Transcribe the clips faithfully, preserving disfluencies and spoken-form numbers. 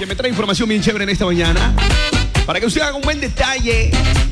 que me trae información bien chévere en esta mañana. Para que usted haga un buen detalle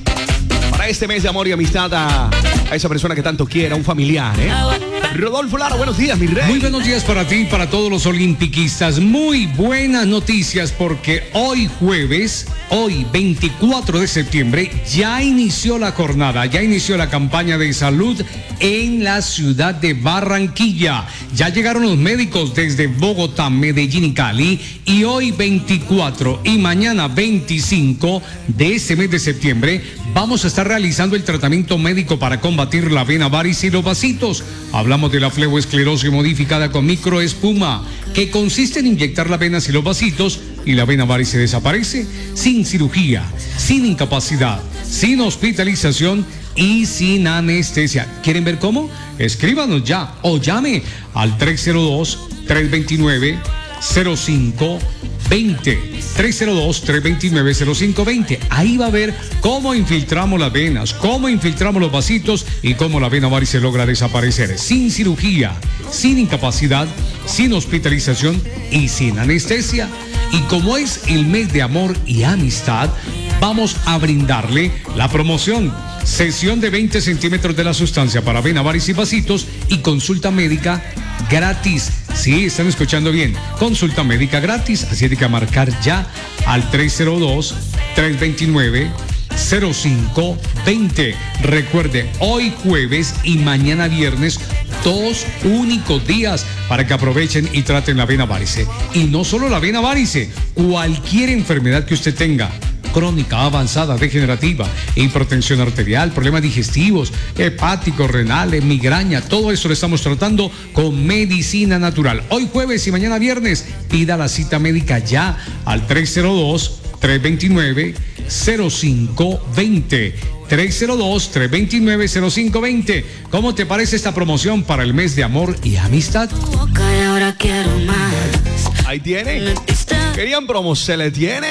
para este mes de amor y amistad a, a esa persona que tanto quiera, un familiar, ¿eh? Rodolfo Lara, buenos días, mi rey. Muy buenos días para ti y para todos los olimpiquistas. Muy buenas noticias porque hoy jueves, hoy veinticuatro de septiembre, ya inició la jornada, ya inició la campaña de salud en la ciudad de Barranquilla. Ya llegaron los médicos desde Bogotá, Medellín y Cali, y hoy veinticuatro y mañana veinticinco de este mes de septiembre vamos a estar realizando el tratamiento médico para combatir la vena varice y los vasitos. Hablamos de la fleboesclerosis modificada con microespuma, que consiste en inyectar las venas y los vasitos y la vena varice desaparece sin cirugía, sin incapacidad, sin hospitalización y sin anestesia. ¿Quieren ver cómo? Escríbanos ya o llame al tres cero dos, tres dos nueve, cero cinco dos cero. tres cero dos, tres dos nueve, cero cinco dos cero. Ahí va a ver cómo infiltramos las venas, cómo infiltramos los vasitos y cómo la vena varice logra desaparecer sin cirugía, sin incapacidad, sin hospitalización y sin anestesia. Y como es el mes de amor y amistad, vamos a brindarle la promoción. Sesión de veinte centímetros de la sustancia para vena varice y vasitos y consulta médica gratis. Sí, están escuchando bien. Consulta médica gratis. Así hay que marcar ya al tres cero dos, tres dos nueve, cero cinco dos cero. Recuerde, hoy jueves y mañana viernes, dos únicos días para que aprovechen y traten la vena varice. Y no solo la vena varice, cualquier enfermedad que usted tenga, crónica, avanzada, degenerativa, hipertensión arterial, problemas digestivos, hepáticos, renales, migraña, todo eso lo estamos tratando con medicina natural. Hoy jueves y mañana viernes, pida la cita médica ya al tres cero dos, tres dos nueve, cero cinco dos cero. tres cero dos, tres dos nueve, cero cinco dos cero. ¿Cómo te parece esta promoción para el mes de amor y amistad? Ahí tienen. Querían promo, se le tiene.